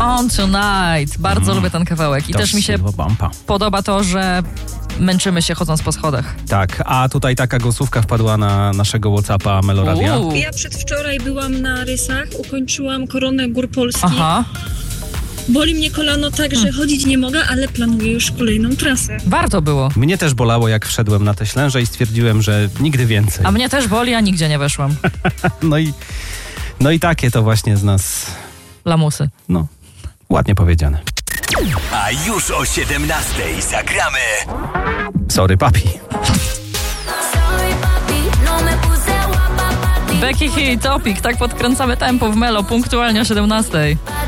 On Tonight. Bardzo lubię ten kawałek. I też mi się podoba to, że męczymy się chodząc po schodach. Tak, a tutaj taka głosówka wpadła na naszego WhatsAppa Meloradia. Ja przedwczoraj byłam na rysach, ukończyłam Koronę Gór Polskich. Aha. Boli mnie kolano tak, że chodzić nie mogę, ale planuję już kolejną trasę. Warto było. Mnie też bolało, jak wszedłem na te Ślęże i stwierdziłem, że nigdy więcej. A mnie też boli, a nigdzie nie weszłam. No i takie to właśnie z nas... Lamusy. No, ładnie powiedziane. A już o 17:00 zagramy. Sorry, papi. Becky Hill, Topic. Tak podkręcamy tempo w Melo punktualnie o 17:00.